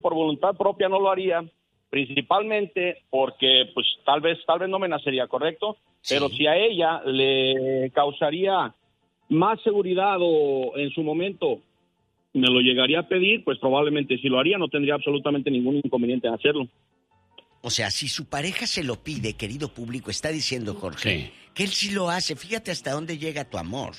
por voluntad propia no lo haría, principalmente porque pues tal vez no me nacería, ¿correcto? Sí. Pero si a ella le causaría más seguridad o en su momento me lo llegaría a pedir, pues probablemente si lo haría no tendría absolutamente ningún inconveniente en hacerlo. O sea, si su pareja se lo pide, querido público, está diciendo Jorge, que él sí lo hace. Fíjate hasta dónde llega tu amor.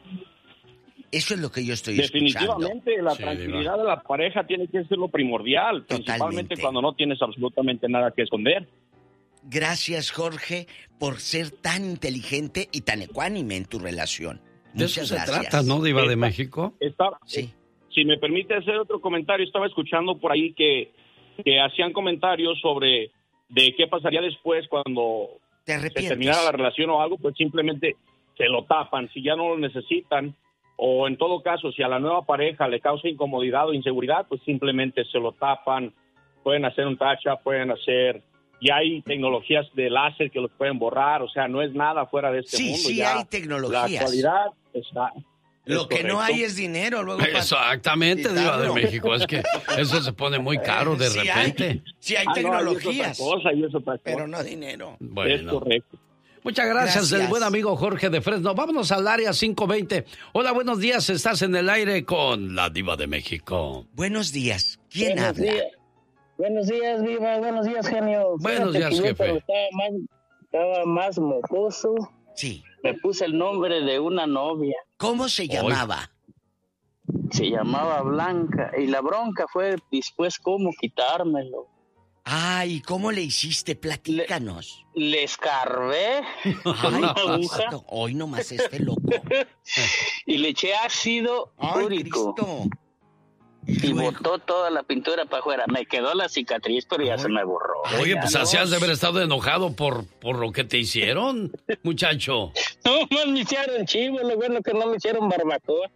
Eso es lo que yo estoy escuchando. Definitivamente, la tranquilidad de la pareja tiene que ser lo primordial, principalmente cuando no tienes absolutamente nada que esconder. Gracias, Jorge, por ser tan inteligente y tan ecuánime en tu relación. De eso se trata, ¿no, Diva de México? Sí. Si me permite hacer otro comentario, estaba escuchando por ahí que hacían comentarios sobre de qué pasaría después cuando se terminara la relación o algo, pues simplemente se lo tapan, si ya no lo necesitan, o en todo caso, si a la nueva pareja le causa incomodidad o inseguridad, pues simplemente se lo tapan, pueden hacer un touch-up, pueden hacer... Ya hay tecnologías de láser que los pueden borrar, o sea, no es nada fuera de este mundo. Sí, ya hay tecnologías. La actualidad está... Lo que no hay es dinero. Luego exactamente, Diva de México. Es que eso se pone muy caro de repente. Sí hay tecnologías. Y es otra cosa. Pero no dinero. Bueno. Es correcto. Muchas gracias, el buen amigo Jorge de Fresno. Vámonos al área 520. Hola, buenos días. Estás en el aire con la Diva de México. Buenos días. ¿Quién habla? Buenos días, Diva. Buenos días, genio. Buenos días, jefe. Estaba más mocoso. Sí. Me puse el nombre de una novia. ¿Cómo se llamaba? Se llamaba Blanca. Y la bronca fue después cómo quitármelo. Ay, ¿cómo le hiciste? Platícanos. Le escarbé con una aguja. Hoy nomás loco. Y le eché ácido úrico. Cristo. Y botó toda la pintura para afuera. Me quedó la cicatriz, pero ya se me borró. Oye, pues así has de haber estado enojado por lo que te hicieron, muchacho. No más me hicieron chivo, lo bueno que no me hicieron barbacoa.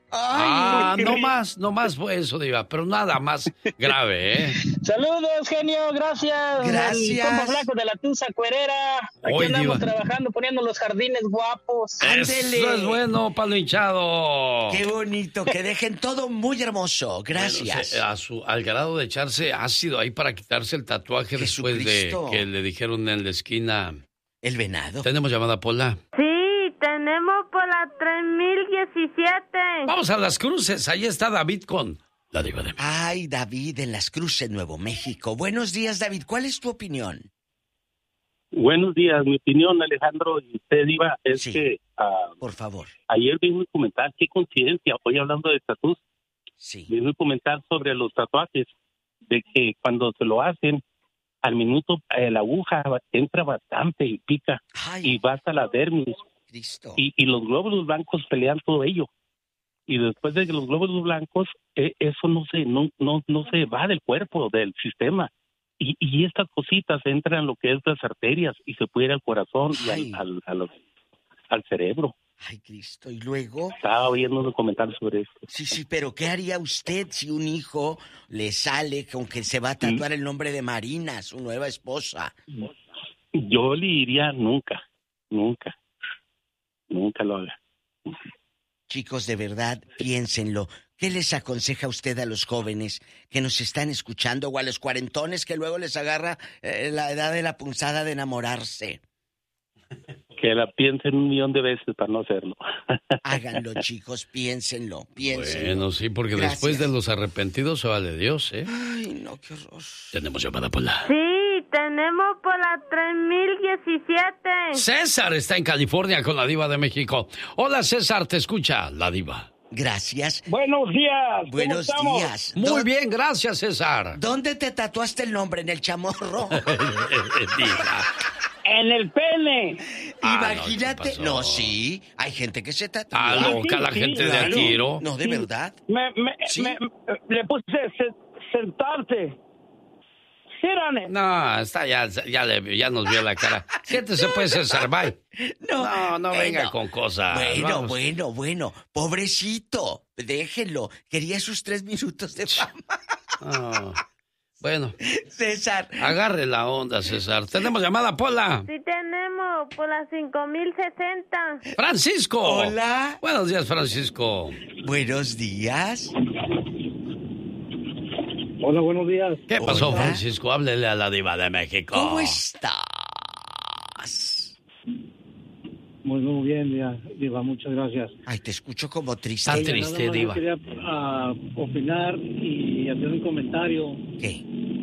No más fue eso, Diva, pero nada más grave, ¿eh? Saludos, genio, gracias. Gracias. Compa Flaco de la Tusa Cuerera. Aquí andamos trabajando, poniendo los jardines guapos. ¡Ándele! Eso es bueno, palo hinchado. Qué bonito, que dejen todo muy hermoso. Gracias. Bueno, al grado de echarse ácido ahí para quitarse el tatuaje después de que le dijeron en la esquina. El venado. ¿Tenemos llamada, Pola? Sí, tenemos por la 3017. Vamos a Las Cruces, ahí está David con la Diva de México. Ay, David, en Las Cruces, Nuevo México. Buenos días, David, ¿cuál es tu opinión? Buenos días, mi opinión, Alejandro, y usted, Diva, es que... por favor. Ayer vimos comentar, qué coincidencia, hoy hablando de tatuajes. Sí. Vimos comentar sobre los tatuajes, de que cuando se lo hacen, al minuto la aguja entra bastante y pica. Ay. Y va hasta la dermis. Cristo. Y los glóbulos blancos pelean todo ello. Y después de que los glóbulos blancos, eso no se va del cuerpo, del sistema. Y estas cositas entran en lo que es las arterias y se puede ir al corazón y al cerebro. Ay, Cristo, y luego... Estaba oyendo unos comentarios sobre esto. Sí, pero ¿qué haría usted si un hijo le sale con que se va a tatuar el nombre de Marina, su nueva esposa? Yo le diría nunca lo haga. Chicos, de verdad, piénsenlo. ¿Qué les aconseja usted a los jóvenes que nos están escuchando o a los cuarentones que luego les agarra la edad de la punzada de enamorarse? Que la piensen 1,000,000 de veces para no hacerlo. Háganlo, chicos, piénsenlo. Bueno, sí, porque después de los arrepentidos se vale Dios, ¿eh? Ay, no, qué horror. Tenemos llamada por la... Sí, tenemos por la 3017. César está en California con la Diva de México. Hola, César, te escucha la Diva. Gracias. Buenos días. Buenos días. Muy bien, gracias, César. ¿Dónde te tatuaste el nombre? ¿En el chamorro? Diva. En el pene. Imagínate. No, no, sí. Hay gente que se tatúa. Ah, loca la gente de a tiro. No, de verdad. Le puse sentarte. Sírane. No, está ya nos vio la cara. Siéntese, pues, César, bye. No venga con cosas. Bueno. Pobrecito. Déjenlo. Quería sus 3 minutos de fama. Bueno. César. Agarre la onda, César. ¿Tenemos llamada, Pola? Sí, tenemos por la 5060. ¡Francisco! Hola. Buenos días, Francisco. Buenos días. Hola, buenos días. ¿Qué pasó, Hola. Francisco? Háblele a la diva de México. ¿Cómo estás? Muy bien, Diva, muchas gracias. Ay, te escucho como triste. Está triste, Nada más Diva. quería opinar y hacer un comentario. ¿Qué?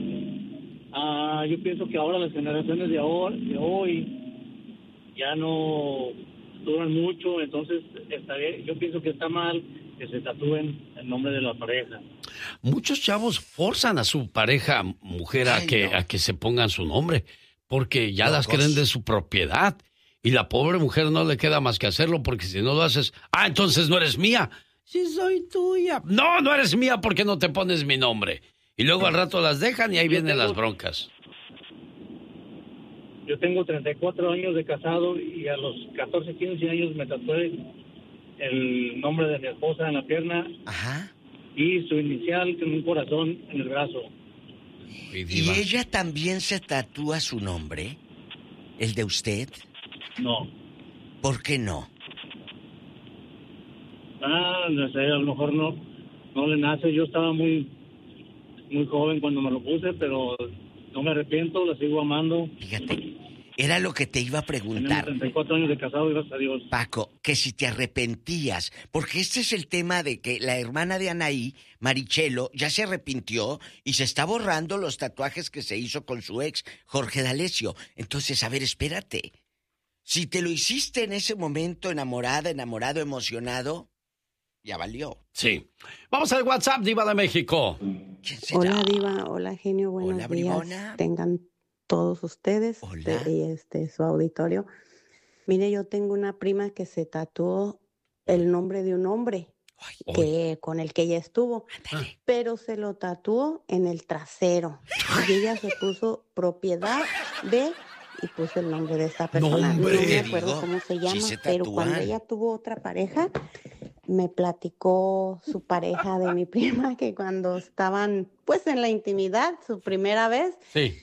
Yo pienso que ahora las generaciones de hoy ya no duran mucho, entonces yo pienso que está mal que se tatúen el nombre de la pareja. Muchos chavos forzan a su pareja mujer a que se pongan su nombre, porque ya las creen de su propiedad. Y la pobre mujer no le queda más que hacerlo, porque si no lo haces, entonces no eres mía. Sí, soy tuya. No, no eres mía porque no te pones mi nombre. Y luego al rato las dejan y ahí vienen las broncas. Yo tengo 34 años de casado y a los 14, 15 años me tatué el nombre de mi esposa en la pierna. Ajá. Y su inicial con un corazón en el brazo. ¿Y ella también se tatúa su nombre? ¿El de usted? No. ¿Por qué no? No sé, a lo mejor no le nace. Yo estaba muy joven cuando me lo puse, pero no me arrepiento, la sigo amando. Fíjate, era lo que te iba a preguntar. Tenemos 34 años de casado, gracias a Dios. Paco, que si te arrepentías, porque este es el tema de que la hermana de Anaí, Marichelo, ya se arrepintió y se está borrando los tatuajes que se hizo con su ex, Jorge D'Alessio. Entonces, a ver, espérate. Si te lo hiciste en ese momento, enamorado, emocionado, ya valió. Sí. Vamos al WhatsApp, Diva de México. Hola, Diva. Hola, genio. Buenos Hola, días. bribona. Tengan todos ustedes y su auditorio. Mire, yo tengo una prima que se tatuó el nombre de un hombre con el que ella estuvo, pero se lo tatuó en el trasero. Y ella se puso propiedad de... y puso el nombre de esa persona. No me acuerdo cómo se llama, pero cuando ella tuvo otra pareja, me platicó su pareja de mi prima que cuando estaban pues en la intimidad, su primera vez,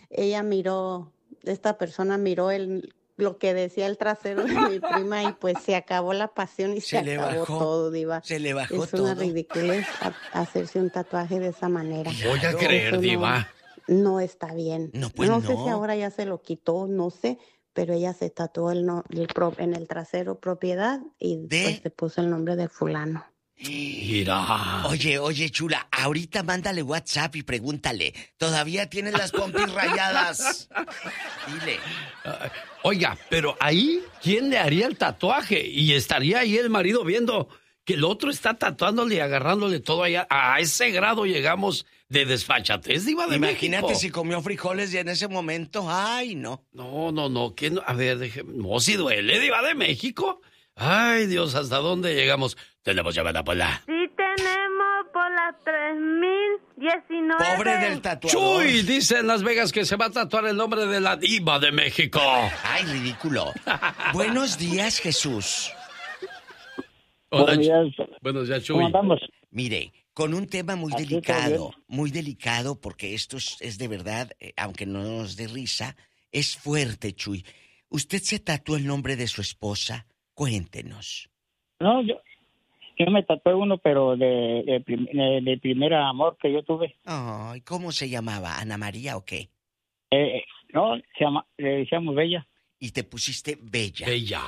esta persona miró lo que decía el trasero de mi prima y pues se acabó la pasión y se acabó todo, Diva. Se le bajó todo. Es una ridiculez hacerse un tatuaje de esa manera. Voy a creer, Diva. No está bien. No sé si ahora ya se lo quitó, no sé, pero ella se tatuó en el trasero propiedad y después se puso el nombre de fulano. Mira. Oye, chula, ahorita mándale WhatsApp y pregúntale, ¿todavía tienes las pompis rayadas? Dile. Oiga, pero ahí, ¿quién le haría el tatuaje? Y estaría ahí el marido viendo que el otro está tatuándole y agarrándole todo allá. A ese grado llegamos de desfachatez, Diva de México. Imagínate si comió frijoles y en ese momento, ¡ay, no! No, ¿qué no? A ver, no, si duele, Diva de México. Ay, Dios, ¿hasta dónde llegamos? Tenemos llamada por la... Sí, tenemos por la 3019. Pobre del tatuador. Chuy, dice en Las Vegas que se va a tatuar el nombre de la Diva de México. Ay, ridículo. Buenos días, Jesús. Hola, buenos días, Chuy. ¿Cómo andamos? Mire, con un tema muy delicado, porque esto es de verdad, aunque no nos dé risa, es fuerte, Chuy. ¿Usted se tatuó el nombre de su esposa? Cuéntenos. No, yo me tatué uno, pero de primer amor que yo tuve. Ay, ¿cómo se llamaba? ¿Ana María o qué? No, le decíamos Bella. Y te pusiste Bella.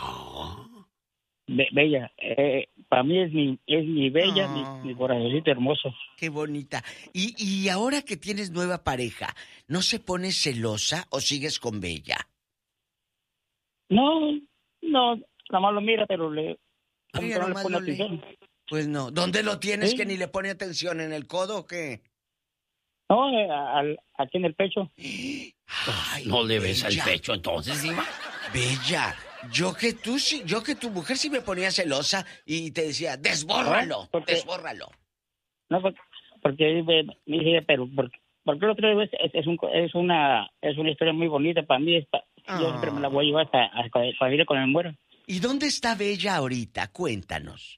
Bella. Para mí es mi Bella, mi corazoncito hermoso. Qué bonita. Y ahora que tienes nueva pareja, ¿no se pone celosa o sigues con Bella? No, nada más lo mira, pero no le pone atención. Pues no. ¿Dónde lo tienes que ni le pone atención? ¿En el codo o qué? No, aquí en el pecho. Ay, no le besa el pecho entonces, Diva. Bella, yo que tu mujer sí me ponía celosa y te decía, desbórralo. No, porque me dije, pero porque la otra vez es una historia muy bonita para mí. Yo siempre me la voy a llevar hasta ir con el muero. ¿Y dónde está Bella ahorita? Cuéntanos.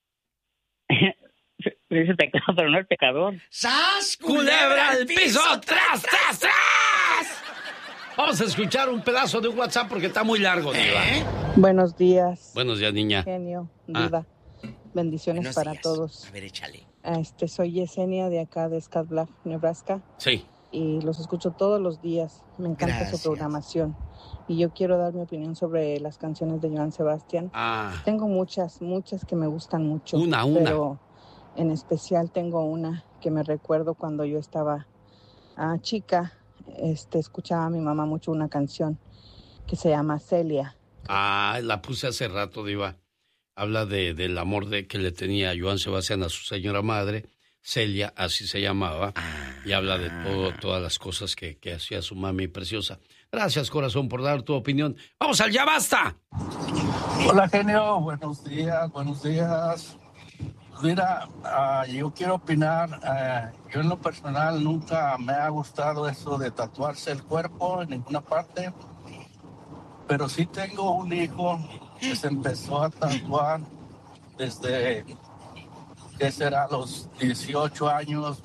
Dice pecado, pero no el pecador. ¡Sas! ¡Culebra al piso! ¡Tras, tras, tras! Vamos a escuchar un pedazo de un WhatsApp porque está muy largo, Diva. Buenos días. Buenos días, niña. Genio, Diva. Bendiciones para todos. A ver, échale. Soy Yesenia de acá de Scott Bluff, Nebraska. Sí. Y los escucho todos los días. Me encanta su programación. Y yo quiero dar mi opinión sobre las canciones de Joan Sebastián. Tengo muchas que me gustan mucho. Una. Pero en especial tengo una que me recuerdo cuando yo estaba chica. Escuchaba a mi mamá mucho una canción que se llama Celia. La puse hace rato, Diva. Habla del amor que le tenía Joan Sebastián a su señora madre, Celia, así se llamaba, y habla de todas las cosas que hacía su mami preciosa. Gracias, corazón, por dar tu opinión. ¡Vamos al Ya Basta! Hola, genio. Buenos días. Mira, yo quiero opinar. Yo en lo personal nunca me ha gustado eso de tatuarse el cuerpo en ninguna parte, pero sí tengo un hijo que se empezó a tatuar desde, ¿qué será?, los 18 años,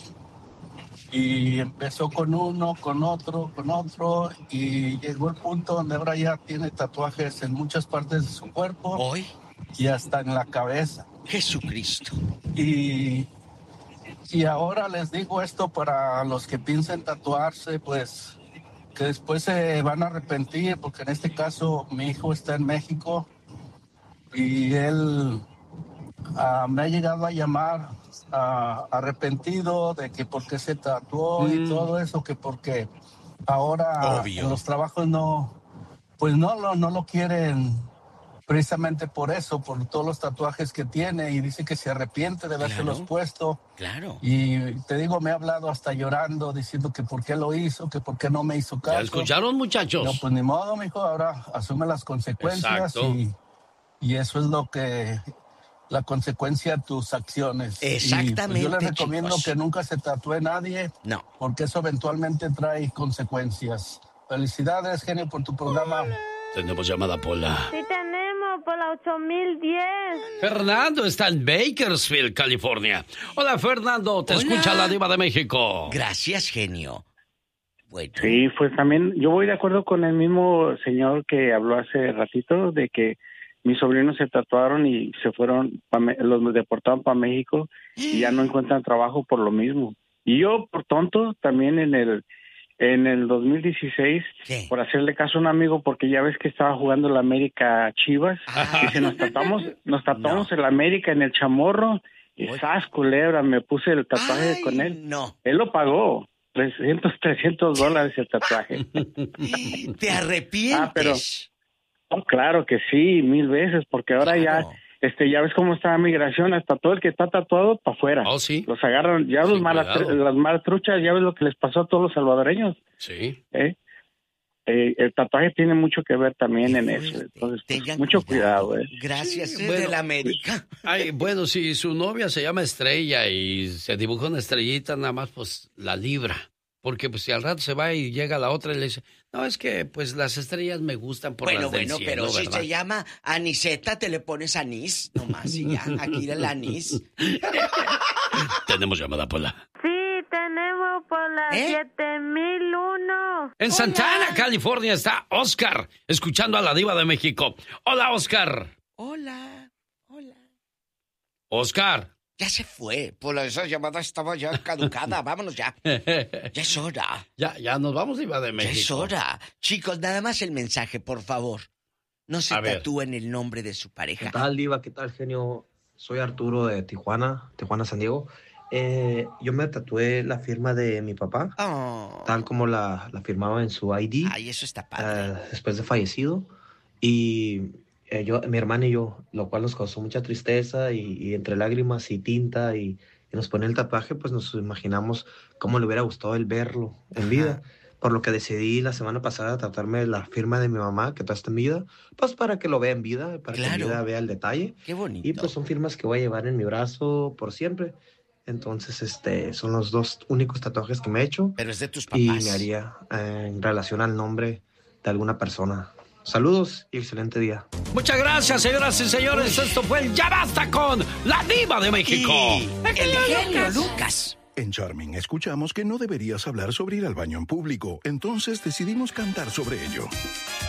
y empezó con uno, con otro, y llegó el punto donde ahora ya tiene tatuajes en muchas partes de su cuerpo. ¿Hoy? Y hasta en la cabeza. Jesucristo. Y ahora les digo esto para los que piensen tatuarse, pues que después se van a arrepentir, porque en este caso mi hijo está en México y él me ha llegado a llamar arrepentido de que por qué se tatuó y todo eso, que porque ahora en los trabajos no lo quieren, precisamente por eso, por todos los tatuajes que tiene, y dice que se arrepiente de habérselos puesto. Claro. Y te digo, me ha hablado hasta llorando, diciendo que por qué lo hizo, que por qué no me hizo caso. ¿Ya escucharon, muchachos? No, pues ni modo, mijo, ahora asume las consecuencias. Y eso es la consecuencia de tus acciones. Exactamente. Y, pues, yo les recomiendo, chicos, que nunca se tatúe nadie. No. Porque eso eventualmente trae consecuencias. Felicidades, genio, por tu programa. Tenemos llamada, Pola. Sí tenemos, Pola 8010. Fernando está en Bakersfield, California. Hola, Fernando, te escucha la Diva de México. Gracias, genio. Bueno. Sí, pues también yo voy de acuerdo con el mismo señor que habló hace ratito, de que mis sobrinos se tatuaron y se fueron, los deportaron para México y ya no encuentran trabajo por lo mismo. Y yo, por tonto, también en el 2016, ¿qué?, por hacerle caso a un amigo, porque ya ves que estaba jugando la América Chivas, dice, nos tatuamos el América en el chamorro, y ¡zas, culebra! Me puse el tatuaje con él. No. Él lo pagó, $300 el tatuaje. ¿Te arrepientes? Pero, no, claro que sí, 1000 veces, porque ahora ya ves cómo está la migración, hasta todo el que está tatuado para afuera. Oh, sí. Los agarran, ya sí, las malatruchas, ya ves lo que les pasó a todos los salvadoreños. Sí. El tatuaje tiene mucho que ver también en eso. Entonces, pues, mucho cuidado. Gracias, sí, de la América. Bueno, si su novia se llama Estrella y se dibuja una estrellita, nada más, pues la libra. Porque pues si al rato se va y llega la otra y le dice, no, es que pues las estrellas me gustan por las del cielo, pero ¿verdad? Si se llama Aniseta, te le pones anís, nomás, y ya, aquí el anís. Tenemos llamada, Pola. Sí, tenemos Pola 7001. En Santana, California, está Oscar, escuchando a la Diva de México. Hola, Oscar. Hola. Oscar. Ya se fue. Esa llamada estaba ya caducada. Vámonos ya. Ya es hora. Ya nos vamos, Diva de México. Ya es hora. Chicos, nada más el mensaje, por favor. No se tatúen el nombre de su pareja. ¿Qué tal, Diva? ¿Qué tal, genio? Soy Arturo de Tijuana, San Diego. Yo me tatué la firma de mi papá, tal como la firmaba en su ID. Ay, eso está padre. Después de fallecido. Y mi hermana y yo, lo cual nos causó mucha tristeza, y entre lágrimas y tinta y nos pone el tatuaje, pues nos imaginamos cómo le hubiera gustado el verlo en vida. Por lo que decidí la semana pasada tatuarme la firma de mi mamá, que todavía está en vida, pues para que lo vea en vida, para que en vida vea el detalle. Qué bonito. Y pues son firmas que voy a llevar en mi brazo por siempre. Entonces, son los 2 únicos tatuajes que me he hecho. Pero es de tus papás. Y me haría en relación al nombre de alguna persona. Saludos y excelente día. Muchas gracias, señoras y señores. Esto fue el Ya Basta con la Diva de México. El genio Lucas. En Charming escuchamos que no deberías hablar sobre ir al baño en público. Entonces decidimos cantar sobre ello.